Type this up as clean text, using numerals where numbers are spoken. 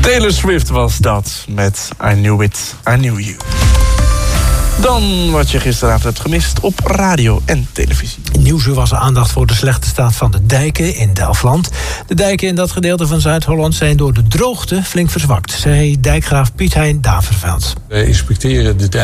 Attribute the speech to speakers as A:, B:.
A: Taylor Swift was dat met I Knew It, I Knew You. Dan wat je gisteravond hebt gemist op radio en televisie.
B: In Nieuwsuur was er aandacht voor de slechte staat van de dijken in Delfland. De dijken in dat gedeelte van Zuid-Holland zijn door de droogte flink verzwakt, zei dijkgraaf Piet Hein Daverveld.
C: We inspecteren de dijken